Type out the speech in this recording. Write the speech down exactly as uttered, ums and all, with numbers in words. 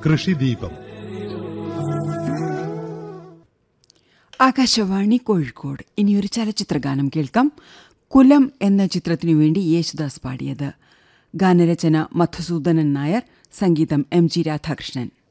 കൃഷിദീപം. ആകാശവാണി കോഴിക്കോട്. ഇനിയൊരു ചലച്ചിത്രഗാനം കേൾക്കാം. കുലം എന്ന ചിത്രത്തിനു വേണ്ടി യേശുദാസ് പാടിയത്. ഗാനരചന മധുസൂദനൻ നായർ, സംഗീതം എം ജി രാധാകൃഷ്ണൻ.